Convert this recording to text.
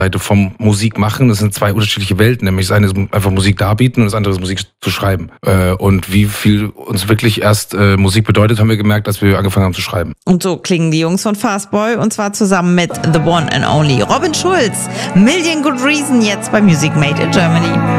Seite vom Musik machen, das sind zwei unterschiedliche Welten, nämlich das eine ist einfach Musik darbieten und das andere ist Musik zu schreiben. Und wie viel uns wirklich erst Musik bedeutet, haben wir gemerkt, als wir angefangen haben zu schreiben. Und so klingen die Jungs von Fastboy und zwar zusammen mit The One and Only Robin Schulz. Million Good Reason jetzt bei Music Made in Germany.